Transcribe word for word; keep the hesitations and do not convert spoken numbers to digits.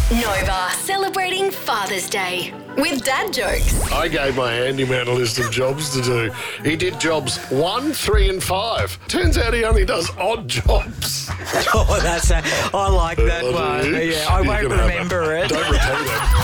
Nova, celebrating Father's Day with dad jokes. I gave my handyman a list of jobs to do. He did jobs one, three and five. Turns out he only does odd jobs. Oh, that's a, I like that Oh, do one. you? Yeah, I You won't can have remember it. Don't repeat it.